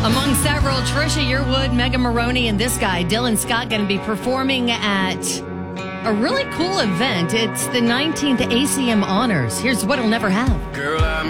Among several, Trisha Yearwood, Megan Maroney, and this guy, Dylan Scott, going to be performing at a really cool event. It's the 19th ACM Honors. Here's what he'll never have. Girl,